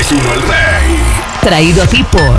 93.1 El Rey. Traído a ti por...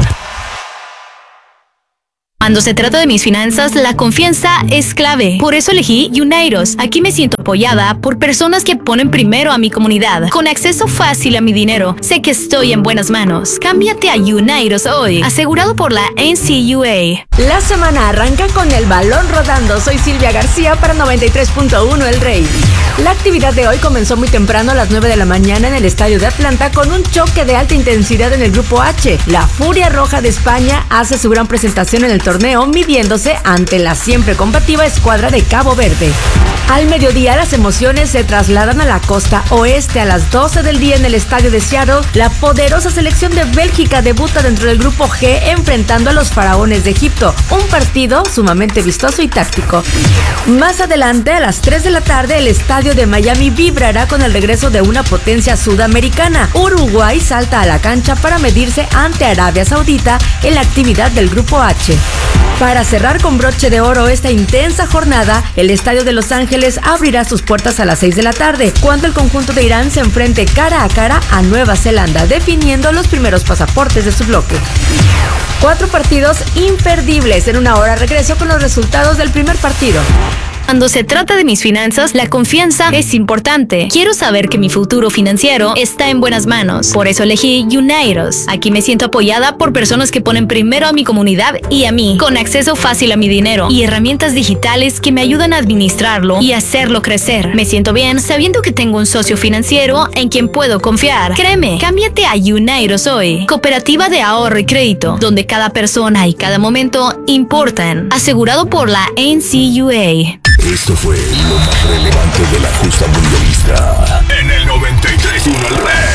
Cuando se trata de mis finanzas, la confianza es clave. Por eso elegí Unairos. Aquí me siento apoyada por personas que ponen primero a mi comunidad. Con acceso fácil a mi dinero, sé que estoy en buenas manos. Cámbiate a Unairos hoy. Asegurado por la NCUA. La semana arranca con el balón rodando. Soy Silvia García para 93.1 El Rey. La actividad de hoy comenzó muy temprano a las 9 de la mañana en el estadio de Atlanta con un choque de alta intensidad en el grupo H. La Furia Roja de España hace su gran presentación en el torneo midiéndose ante la siempre combativa escuadra de Cabo Verde. Al mediodía las emociones se trasladan a la costa oeste. A las 12 del día en el estadio de Seattle, la poderosa selección de Bélgica debuta dentro del grupo G enfrentando a los faraones de Egipto. Un partido sumamente vistoso y táctico. Más adelante a las 3 de la tarde el estadio de Miami vibrará con el regreso de una potencia sudamericana. Uruguay salta a la cancha para medirse ante Arabia Saudita en la actividad del grupo H. Para cerrar con broche de oro esta intensa jornada, el estadio de Los Ángeles abrirá sus puertas a las 6 de la tarde, cuando el conjunto de Irán se enfrente cara a cara a Nueva Zelanda, definiendo los primeros pasaportes de su bloque. 4 partidos imperdibles. En una hora regreso con los resultados del primer partido. Cuando se trata de mis finanzas, la confianza es importante. Quiero saber que mi futuro financiero está en buenas manos. Por eso elegí Unairos. Aquí me siento apoyada por personas que ponen primero a mi comunidad y a mí, con acceso fácil a mi dinero y herramientas digitales que me ayudan a administrarlo y hacerlo crecer. Me siento bien sabiendo que tengo un socio financiero en quien puedo confiar. Créeme, cámbiate a Unairos hoy. Cooperativa de ahorro y crédito, donde cada persona y cada momento importan. Asegurado por la NCUA. Esto fue lo más relevante de la justa mundialista en el 93.1 El Rey.